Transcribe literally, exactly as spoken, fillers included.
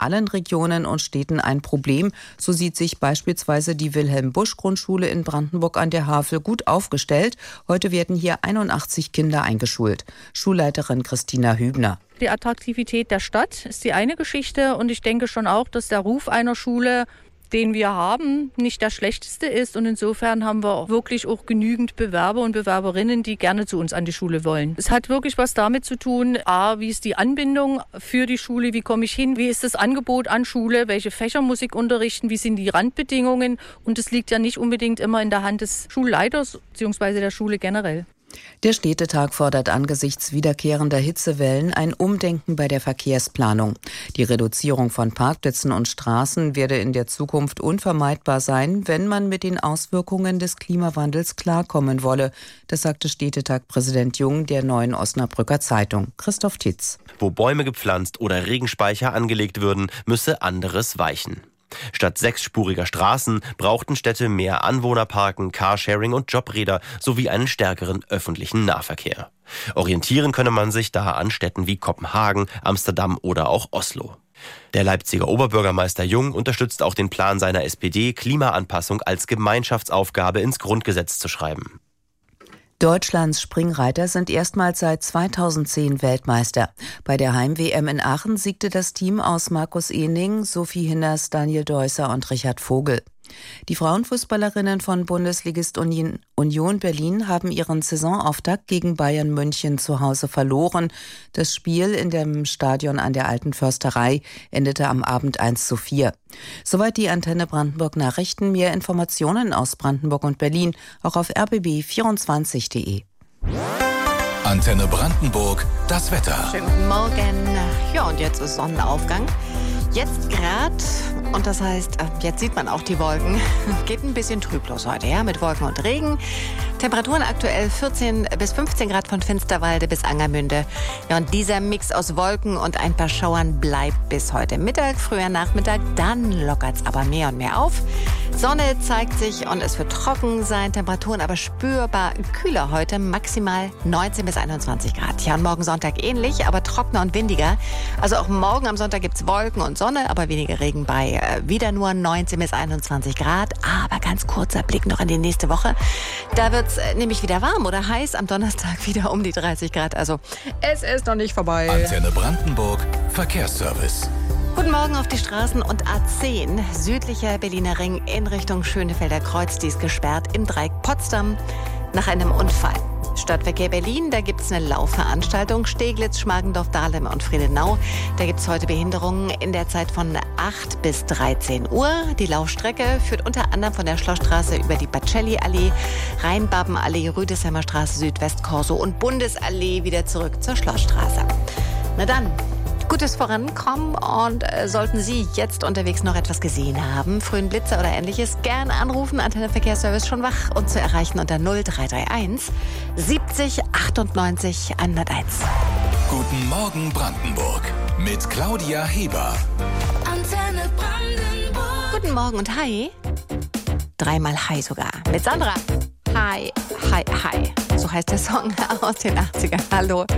allen Regionen und Städten ein Problem. So sieht sich beispielsweise die Wilhelm-Busch-Grundschule in Brandenburg an der Havel gut aufgestellt. Heute werden hier einundachtzig Kinder eingeschult. Schulleiterin Christina Hübner. Die Attraktivität der Stadt ist die eine Geschichte und ich denke schon auch, dass der Ruf einer Schule, den wir haben, nicht der schlechteste ist und insofern haben wir wirklich auch genügend Bewerber und Bewerberinnen, die gerne zu uns an die Schule wollen. Es hat wirklich was damit zu tun, a, wie ist die Anbindung für die Schule, wie komme ich hin, wie ist das Angebot an Schule, welche Fächer muss ich unterrichten, wie sind die Randbedingungen und es liegt ja nicht unbedingt immer in der Hand des Schulleiters bzw. der Schule generell. Der Städtetag fordert angesichts wiederkehrender Hitzewellen ein Umdenken bei der Verkehrsplanung. Die Reduzierung von Parkplätzen und Straßen werde in der Zukunft unvermeidbar sein, wenn man mit den Auswirkungen des Klimawandels klarkommen wolle. Das sagte Städtetag-Präsident Jung der Neuen Osnabrücker Zeitung. Christoph Titz. Wo Bäume gepflanzt oder Regenspeicher angelegt würden, müsse anderes weichen. Statt sechsspuriger Straßen brauchten Städte mehr Anwohnerparken, Carsharing und Jobräder sowie einen stärkeren öffentlichen Nahverkehr. Orientieren könne man sich da an Städten wie Kopenhagen, Amsterdam oder auch Oslo. Der Leipziger Oberbürgermeister Jung unterstützt auch den Plan seiner S P D, Klimaanpassung als Gemeinschaftsaufgabe ins Grundgesetz zu schreiben. Deutschlands Springreiter sind erstmals seit zweitausendzehn Weltmeister. Bei der Heim-W M in Aachen siegte das Team aus Markus Ening, Sophie Hinners, Daniel Deusser und Richard Vogel. Die Frauenfußballerinnen von Bundesligist Union Berlin haben ihren Saisonauftakt gegen Bayern München zu Hause verloren. Das Spiel in dem Stadion an der Alten Försterei endete am Abend eins zu vier. Soweit die Antenne Brandenburg Nachrichten. Mehr Informationen aus Brandenburg und Berlin auch auf r b b vierundzwanzig punkt de. Antenne Brandenburg, das Wetter. Schönen guten Morgen. Ja, und jetzt ist Sonnenaufgang. Jetzt gerade, und das heißt, jetzt sieht man auch die Wolken, geht ein bisschen trüblos heute, ja, mit Wolken und Regen. Temperaturen aktuell vierzehn bis fünfzehn Grad von Finsterwalde bis Angermünde. Ja, und dieser Mix aus Wolken und ein paar Schauern bleibt bis heute Mittag, früher Nachmittag, dann lockert's aber mehr und mehr auf. Sonne zeigt sich und es wird trocken sein, Temperaturen aber spürbar kühler heute, maximal neunzehn bis einundzwanzig Grad. Ja, und morgen Sonntag ähnlich, aber trockener und windiger. Also auch morgen am Sonntag gibt's Wolken und Sonne, aber weniger Regen bei äh, wieder nur neunzehn bis einundzwanzig Grad. Aber ganz kurzer Blick noch in die nächste Woche. Da wird's äh, nämlich wieder warm oder heiß, am Donnerstag wieder um die dreißig Grad. Also es ist noch nicht vorbei. Antenne Brandenburg, Verkehrsservice. Guten Morgen auf die Straßen und A zehn, südlicher Berliner Ring in Richtung Schönefelder Kreuz. Die ist gesperrt im Dreieck Potsdam nach einem Unfall. Stadtverkehr Berlin, da gibt es eine Laufveranstaltung. Steglitz, Schmargendorf, Dahlem und Friedenau. Da gibt es heute Behinderungen in der Zeit von acht bis dreizehn Uhr. Die Laufstrecke führt unter anderem von der Schlossstraße über die Bacelli-Allee, Rheinbabenallee, Rüdesheimer Straße, Südwestkorso und Bundesallee wieder zurück zur Schlossstraße. Na dann, gutes Vorankommen und äh, sollten Sie jetzt unterwegs noch etwas gesehen haben, frühen Blitzer oder ähnliches, gern anrufen, Antenne Verkehrsservice schon wach und zu erreichen unter null drei drei eins siebzig achtundneunzig hunderteins. Guten Morgen Brandenburg mit Claudia Heber. Antenne Brandenburg. Guten Morgen und hi. Dreimal hi sogar. Mit Sandra. Hi, hi, hi. So heißt der Song aus den achtzigern. Hallo.